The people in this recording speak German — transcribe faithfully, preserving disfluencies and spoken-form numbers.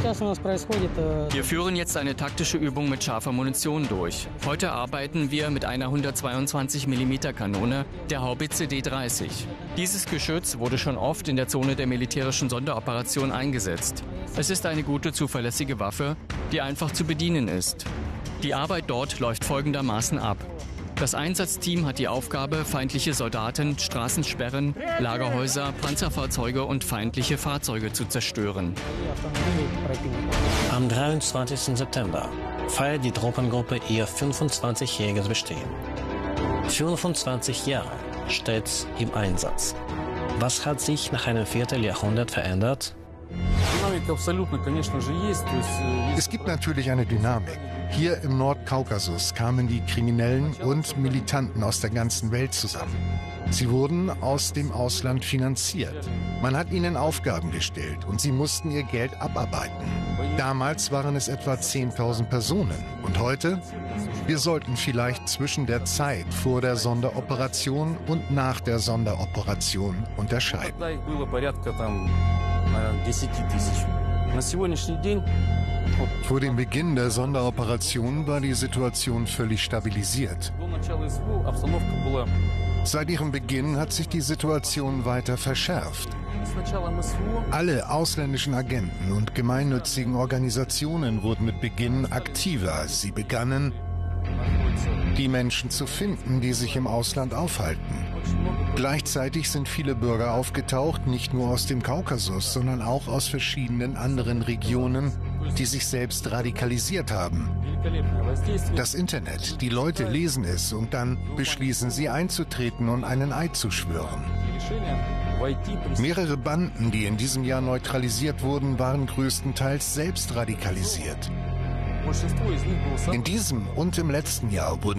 Wir führen jetzt eine taktische Übung mit scharfer Munition durch. Heute arbeiten wir mit einer hundertzweiundzwanzig Millimeter Kanone, der Haubitze D dreißig. Dieses Geschütz wurde schon oft in der Zone der militärischen Sonderoperation eingesetzt. Es ist eine gute, zuverlässige Waffe, die einfach zu bedienen ist. Die Arbeit dort läuft folgendermaßen ab. Das Einsatzteam hat die Aufgabe, feindliche Soldaten, Straßensperren, Lagerhäuser, Panzerfahrzeuge und feindliche Fahrzeuge zu zerstören. Am dreiundzwanzigsten September feiert die Truppengruppe ihr fünfundzwanzigjähriges Bestehen. fünfundzwanzig Jahre steht im Einsatz. Was hat sich nach einem Vierteljahrhundert verändert? Es gibt natürlich eine Dynamik. Hier im Nordkaukasus kamen die Kriminellen und Militanten aus der ganzen Welt zusammen. Sie wurden aus dem Ausland finanziert. Man hat ihnen Aufgaben gestellt und sie mussten ihr Geld abarbeiten. Damals waren es etwa zehntausend Personen. Und heute? Wir sollten vielleicht zwischen der Zeit vor der Sonderoperation und nach der Sonderoperation unterscheiden. Vor dem Beginn der Sonderoperation war die Situation völlig stabilisiert. Seit ihrem Beginn hat sich die Situation weiter verschärft. Alle ausländischen Agenten und gemeinnützigen Organisationen wurden mit Beginn aktiver. Sie begannen, die Menschen zu finden, die sich im Ausland aufhalten. Gleichzeitig sind viele Bürger aufgetaucht, nicht nur aus dem Kaukasus, sondern auch aus verschiedenen anderen Regionen, die sich selbst radikalisiert haben. Das Internet, die Leute lesen es und dann beschließen sie einzutreten und einen Eid zu schwören. Mehrere Banden, die in diesem Jahr neutralisiert wurden, waren größtenteils selbst radikalisiert. In diesem und im letzten Jahr wurden